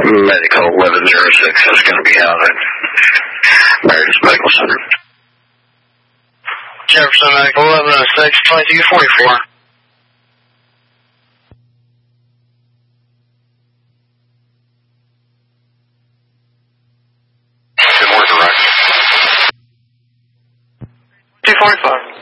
Medical 1106 is going to be out at Meredith Medical Center. Jefferson Medical 1106, 2244. More direct. 245.